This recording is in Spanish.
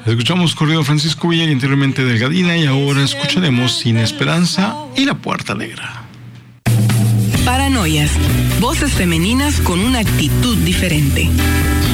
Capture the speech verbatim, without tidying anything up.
Escuchamos corrido Francisco Villa y anteriormente Delgadina, y ahora escucharemos Sin Esperanza y La Puerta Negra. Paranoias, voces femeninas con una actitud diferente.